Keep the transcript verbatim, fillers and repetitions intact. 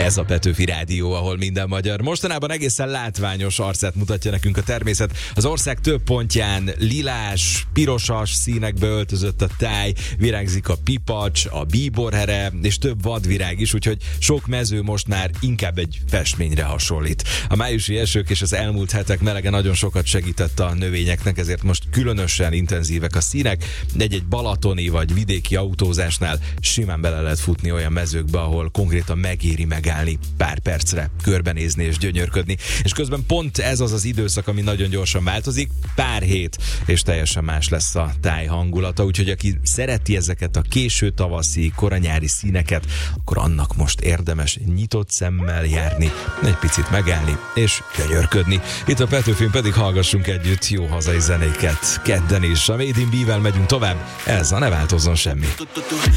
Ez a Petőfi Rádió, ahol minden magyar. Mostanában egészen látványos arcát mutatja nekünk a természet. Az ország több pontján lilás, pirosas színekbe öltözött a táj, virágzik a pipacs, a bíborhere és több vadvirág is, úgyhogy sok mező most már inkább egy festményre hasonlít. A májusi esők és az elmúlt hetek melege nagyon sokat segített a növényeknek, ezért most különösen intenzívek a színek. Egy-egy balatoni vagy vidéki autózásnál simán bele lehet futni olyan mezőkbe, ahol konkrétan megéri megállni pár percre, körbenézni és gyönyörködni. És közben pont ez az az időszak, ami nagyon gyorsan változik, pár hét, és teljesen más lesz a táj hangulata, úgyhogy aki szereti ezeket a késő tavaszi, koranyári színeket, akkor annak most érdemes nyitott szemmel járni, egy picit megállni és gyönyörködni. Itt a Petőfin pedig hallgassunk együtt jó hazai zenéket. Kedden is a Made in Bee-vel megyünk tovább, ez a Ne Változzon Semmi.